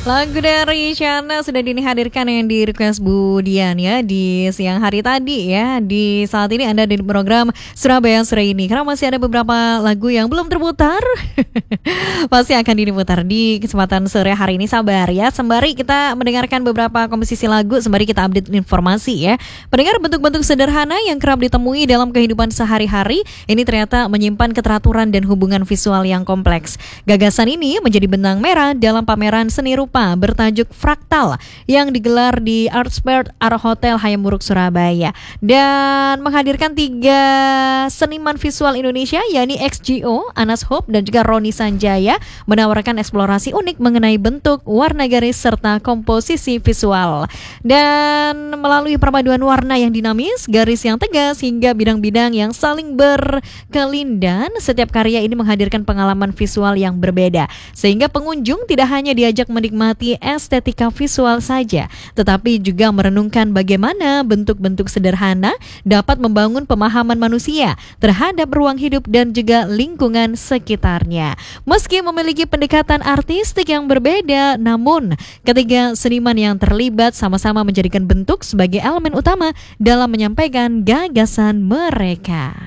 Lagu dari Shana sudah dihadirkan yang di request Bu Dian ya di siang hari tadi ya. Di saat ini Anda di program Surabaya Sore ini. Karena masih ada beberapa lagu yang belum terputar. Pasti akan diputar di kesempatan sore hari ini. Sabar ya. Sembari kita mendengarkan beberapa komposisi lagu, sembari kita update informasi ya. Pendengar, bentuk-bentuk sederhana yang kerap ditemui dalam kehidupan sehari-hari ini ternyata menyimpan keteraturan dan hubungan visual yang kompleks. Gagasan ini menjadi benang merah dalam pameran seni rupa bertajuk Fraktal yang digelar di Artspace Art Hotel Hayam Wuruk Surabaya dan menghadirkan 3 seniman visual Indonesia yakni XGO, Anas Hope dan juga Roni Sanjaya menawarkan eksplorasi unik mengenai bentuk, warna garis serta komposisi visual. Dan melalui perpaduan warna yang dinamis, garis yang tegas hingga bidang-bidang yang saling berkelindan, setiap karya ini menghadirkan pengalaman visual yang berbeda sehingga pengunjung tidak hanya diajak menikmati estetika visual saja, tetapi juga merenungkan bagaimana bentuk-bentuk sederhana dapat membangun pemahaman manusia terhadap ruang hidup dan juga lingkungan sekitarnya. Meski memiliki pendekatan artistik yang berbeda, namun ketiga seniman yang terlibat sama-sama menjadikan bentuk sebagai elemen utama dalam menyampaikan gagasan mereka.